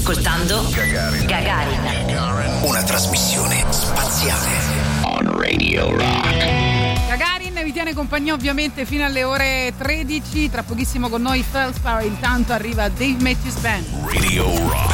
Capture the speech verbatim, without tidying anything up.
ascoltando Gagarin. Gagarin. Una trasmissione spaziale. On Radio Rock. Gagarin vi tiene compagnia ovviamente fino alle ore tredici. Tra pochissimo con noi Feldspar. Intanto arriva Dave Matthews Band. Radio Rock.